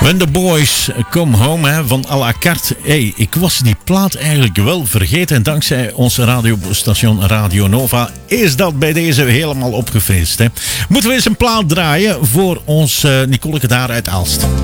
When the Boys Come Home, hè, van à la carte. Hey, ik was die plaat eigenlijk wel vergeten. En dankzij onze radiostation Radio Nova is dat bij deze helemaal opgefrist. Hè. Moeten we eens een plaat draaien voor ons Nicoleke daar uit Aalst.